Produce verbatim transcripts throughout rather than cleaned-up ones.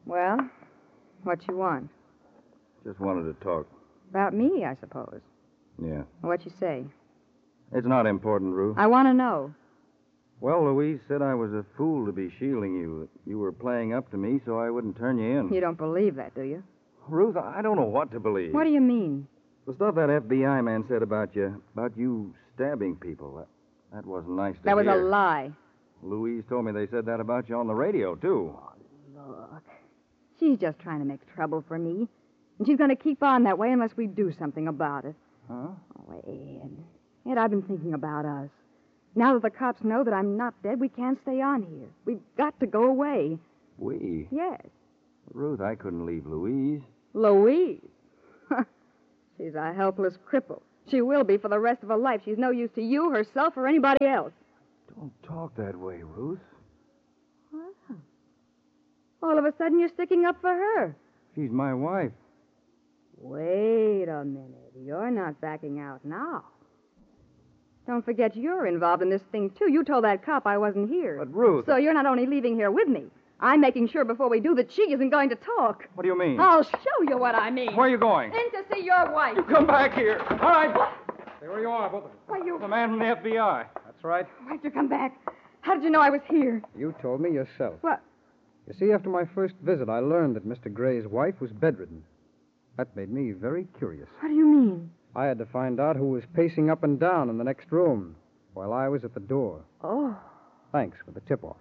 Well, what you want? Just wanted to talk. About me, I suppose. Yeah. What you say? It's not important, Ruth. I want to know. Well, Louise said I was a fool to be shielding you. That you were playing up to me so I wouldn't turn you in. You don't believe that, do you? Ruth, I don't know what to believe. What do you mean? The stuff that F B I man said about you, about you stabbing people, that, that wasn't nice to That was hear. a lie. Louise told me they said that about you on the radio, too. Look, she's just trying to make trouble for me. And she's going to keep on that way unless we do something about it. Huh? Oh, Ed. Ed, I've been thinking about us. Now that the cops know that I'm not dead, we can't stay on here. We've got to go away. We? Yes. Ruth, I couldn't leave Louise. Louise? She's a helpless cripple. She will be for the rest of her life. She's no use to you, herself, or anybody else. Don't talk that way, Ruth. Well, all of a sudden you're sticking up for her. She's my wife. Wait a minute. You're not backing out now. Don't forget you're involved in this thing, too. You told that cop I wasn't here. But, Ruth... So you're not only leaving here with me. I'm making sure before we do that she isn't going to talk. What do you mean? I'll show you what I mean. Where are you going? In to see your wife. You come back here. All right. Stay where you are, both of you. Why, you... The man from the F B I. That's right. Why'd you come back? How did you know I was here? You told me yourself. What? You see, after my first visit, I learned that Mister Gray's wife was bedridden. That made me very curious. What do you mean? I had to find out who was pacing up and down in the next room while I was at the door. Oh. Thanks for the tip-off.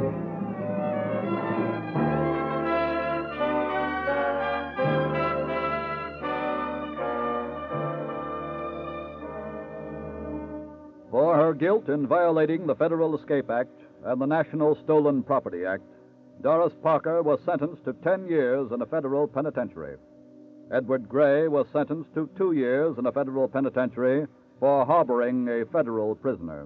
For her guilt in violating the Federal Escape Act and the National Stolen Property Act, Doris Parker was sentenced to ten years in a federal penitentiary. Edward Gray was sentenced to two years in a federal penitentiary for harboring a federal prisoner.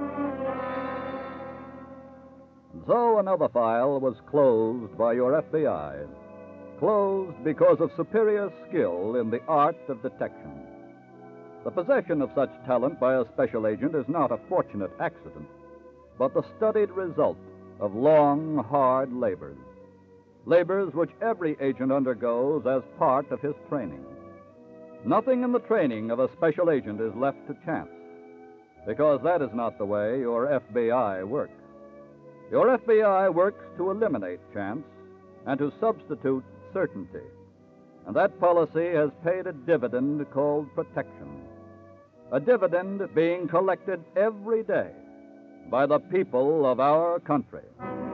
And so another file was closed by your F B I. Closed because of superior skill in the art of detection. The possession of such talent by a special agent is not a fortunate accident, but the studied result of long, hard labors. Labors which every agent undergoes as part of his training. Nothing in the training of a special agent is left to chance, because that is not the way your F B I works. Your F B I works to eliminate chance and to substitute certainty. And that policy has paid a dividend called protection. A dividend being collected every day by the people of our country.